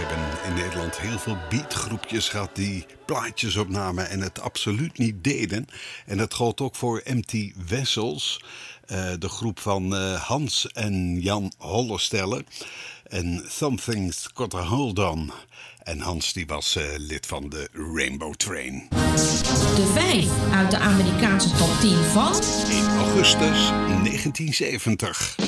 hebben in Nederland heel veel beatgroepjes gehad die plaatjes opnamen en het absoluut niet deden. En dat gold ook voor Empty Vessels, de groep van Hans en Jan Hollestelle. En Something's Got a Hold On. En Hans die was lid van de Rainbow Train. De 5 uit de Amerikaanse top 10 van 1 augustus 1970.